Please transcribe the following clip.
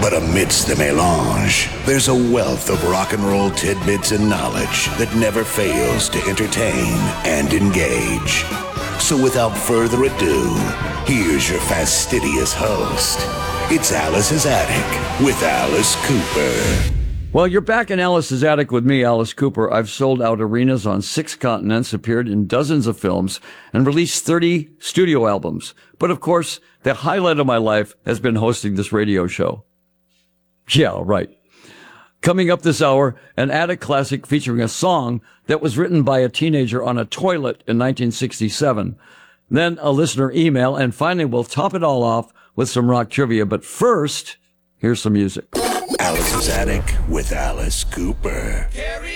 But amidst the melange, there's a wealth of rock and roll tidbits and knowledge that never fails to entertain and engage. So without further ado, here's your fastidious host. It's Alice's Attic with Alice Cooper. Well, you're back in Alice's Attic with me, Alice Cooper. I've sold out arenas on 6 continents, appeared in dozens of films, and released 30 studio albums. But of course, the highlight of my life has been hosting this radio show. Yeah, right. Coming up this hour, an Attic classic featuring a song that was written by a teenager on a toilet in 1967. Then a listener email, and finally we'll top it all off with some rock trivia. But first, here's some music. Alice's Attic with Alice Cooper.